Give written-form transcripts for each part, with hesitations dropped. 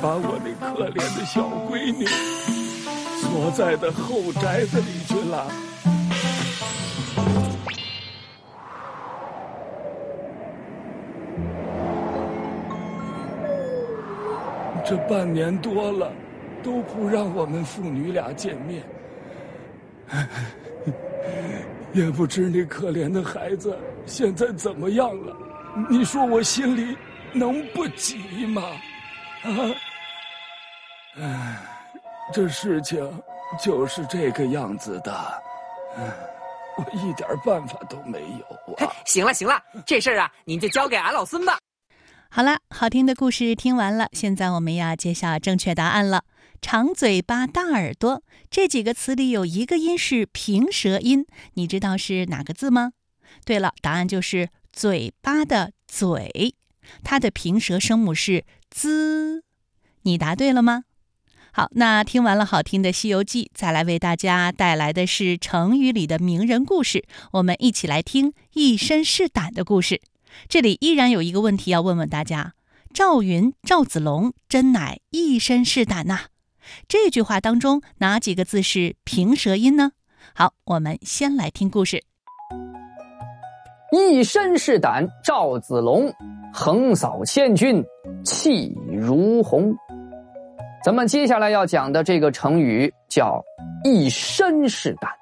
把我那可怜的小闺女锁在的后宅子里去了。这半年多了，都不让我们父女俩见面，也不知那可怜的孩子现在怎么样了。你说我心里能不急吗？这事情就是这个样子的，我一点办法都没有啊。 行了，这事儿啊，您就交给俺老孙吧。 好了，好听的故事听完了，现在我们要揭晓正确答案了。长嘴巴大耳朵这几个词里有一个音是平舌音，你知道是哪个字吗？对了，答案就是嘴巴的嘴，它的平舌声母是滋。你答对了吗？好，那听完了好听的《西游记》，再来为大家带来的是成语里的名人故事，我们一起来听一身是胆的故事。这里依然有一个问题要问问大家，赵云、赵子龙真乃一身是胆呐，这句话当中哪几个字是平舌音呢？好，我们先来听故事。 一身是胆赵子龙，横扫千军气如虹。咱们接下来要讲的这个成语叫一身是胆。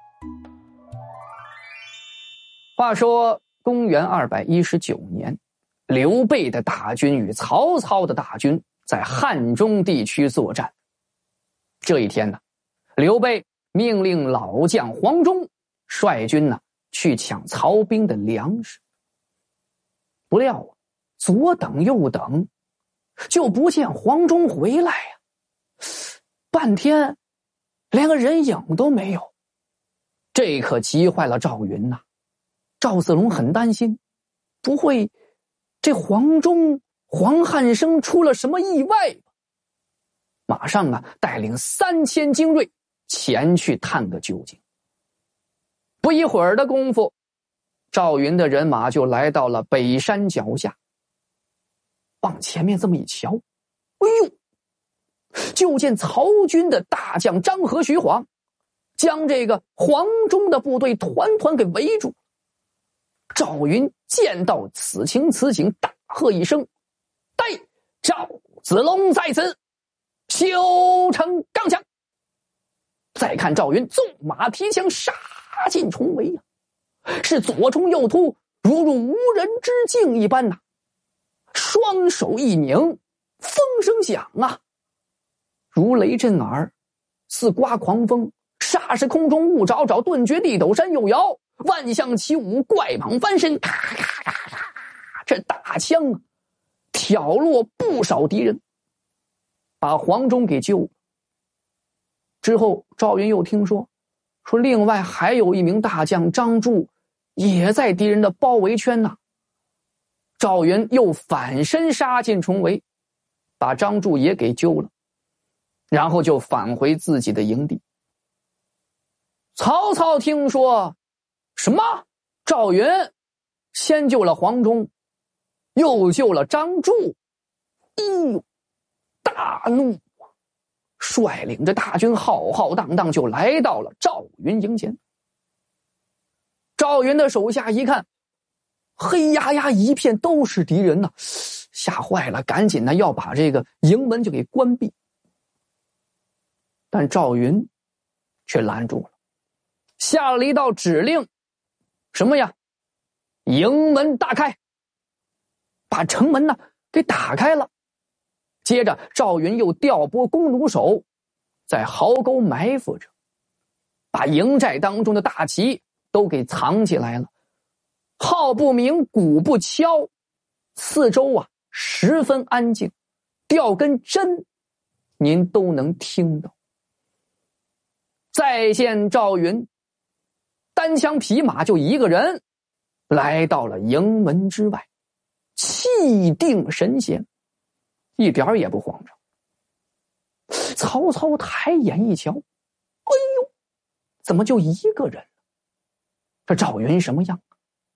话说公元219年，刘备的大军与曹操的大军在汉中地区作战。这一天呢，刘备命令老将黄忠率军呢去抢曹兵的粮食。不料啊，左等右等，就不见黄忠回来呀。半天连个人影都没有，这可急坏了赵云呐。赵子龙很担心，不会这黄忠、黄汉升出了什么意外吧？马上啊，带领3000精锐前去探个究竟。不一会儿的功夫，赵云的人马就来到了北山脚下。往前面这么一瞧，哎呦，就见曹军的大将张合、徐晃将这个黄忠的部队团团给围住。赵云见到此情此景，大喝一声：“待赵子龙在此，修成刚强！”再看赵云纵马提枪，杀进重围呀，是左冲右突，如入无人之境一般呐。双手一拧，风声响啊，如雷震耳，似刮狂风，霎时空中雾爪爪，顿觉地斗山又摇，万象起舞，怪蟒翻身，咔咔咔咔，这大枪啊，挑落不少敌人，把黄忠给救了。之后赵云又听说另外还有一名大将张柱也在敌人的包围圈呐。赵云又反身杀进重围，把张柱也给救了，然后就返回自己的营地。曹操听说什么赵云先救了黄忠，又救了张柱，大怒，率领着大军浩浩荡荡就来到了赵云营前。赵云的手下一看，黑压压一片都是敌人呐，吓坏了，赶紧呢要把这个营门就给关闭。但赵云却拦住了，下了一道指令，什么呀？营门大开，把城门呢给打开了。接着赵云又调拨弓弩手在壕沟埋伏着，把营寨当中的大旗都给藏起来了。号不鸣，鼓不敲，四周啊十分安静，掉根针您都能听到。再见赵云，单枪匹马就一个人来到了营门之外，气定神闲，一点也不慌张。曹操抬眼一瞧，哎呦，怎么就一个人？这赵云什么样？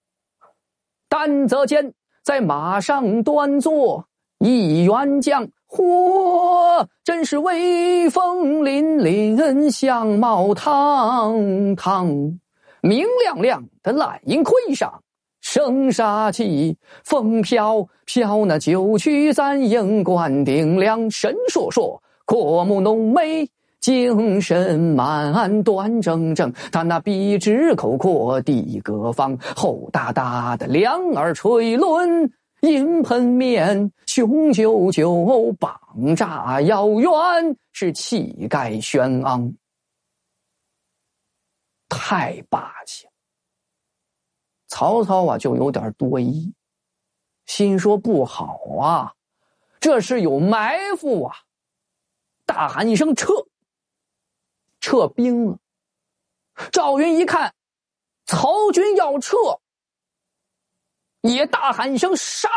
丹泽间在马上端坐，一员将嚯，真是威风凛凛，相貌堂堂，明亮亮的蓝银盔上生杀气，风飘飘那九曲咱营冠顶梁，神烁烁阔目浓眉，精神满端正正，他那鼻直口阔地阁方，厚大大的两耳垂轮，银盆面，雄赳赳，膀炸腰圆，是气概轩昂，太霸气了。曹操啊，就有点多疑，心说不好啊，这是有埋伏啊！大喊一声撤，撤兵了。赵云一看曹军要撤，也大喊一声杀。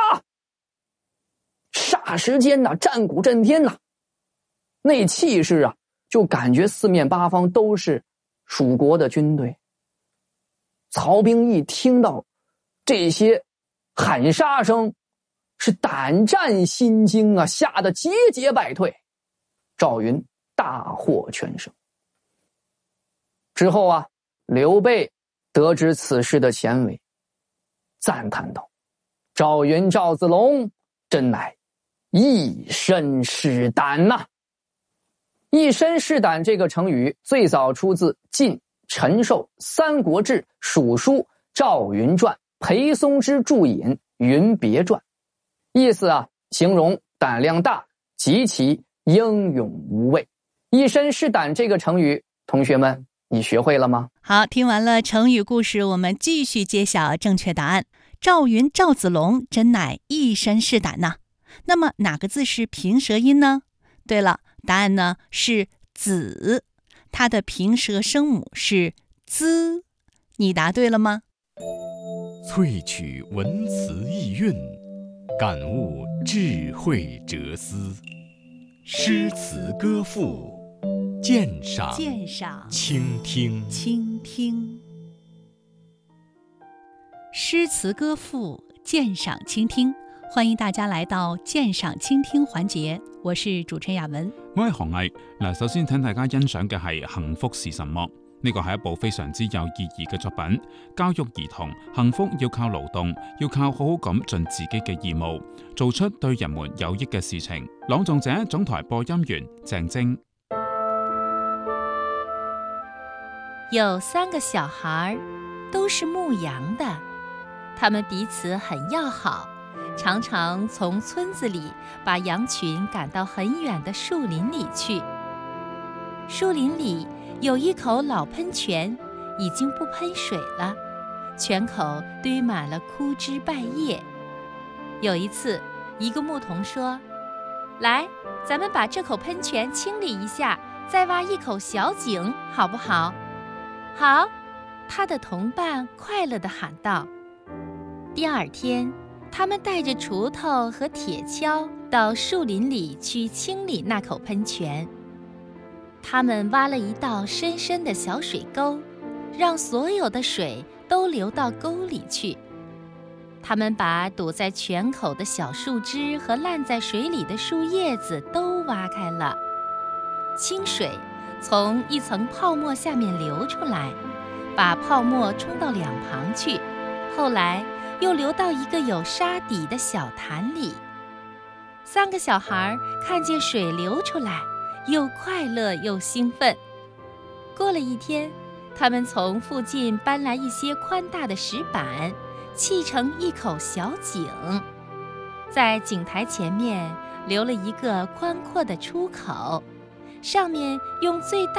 霎时间呐，战鼓震天呐，那气势啊，就感觉四面八方都是蜀国的军队。曹兵一听到这些喊杀声，是胆战心惊啊，吓得节节败退。赵云大获全胜。之后啊，刘备得知此事的前为，赞叹道：赵云赵子龙真乃一身是胆呐！一身是胆这个成语最早出自晋陈寿《三国志·蜀书赵云传》裴松之注引云别传，意思啊，形容胆量大，极其英勇无畏。一身是胆这个成语，同学们你学会了吗？ 好，听完了成语故事，我们继续揭晓正确答案。赵云赵子龙真乃一身是胆呐。那么哪个字是平舌音呢？对了，答案呢是子，它的平舌声母是滋。你答对了吗？ 萃取文辞意蕴，感悟智慧哲思，诗词歌赋，鉴赏倾听。 诗词歌赋，鉴賞傾聽，歡迎大家來到鑑賞傾聽環節，我是主持人雅文。 我係韓毅。嗱，首先請大家欣賞嘅係《幸福是什麼》。呢個係一部非常之有意義嘅作品，教育兒童幸福要靠勞動，要靠好好咁盡自己嘅義務，做出對人們有益嘅事情。朗誦者總台播音員鄭晶。 有3個小孩，都是牧羊的，他們彼此很要好，常常從村子裡把羊群趕到很遠的樹林裡去。樹林裡有一口老噴泉，已經不噴水了，泉口堆滿了枯枝敗葉。有一次，一個牧童說：來，咱們把這口噴泉清理一下，再挖一口小井，好不好？好，他的同伴快樂地喊道。第二天，他們帶着鋤頭和鐵鍬到樹林裡去清理那口噴泉。他們挖了一道深深的小水溝，讓所有的水都流到溝裡去。他們把堵在泉口的小樹枝和爛在水裡的樹葉子都挖開了，清水從一層泡沫下面流出來，把泡沫沖到兩旁去，後來又流到一個有沙底的小潭裡。3個小孩看見水流出來，又快樂又興奮。過了一天，他們從附近搬來一些寬大的石板，砌成一口小井，在井台前面留了一個寬闊的出口，上面用最大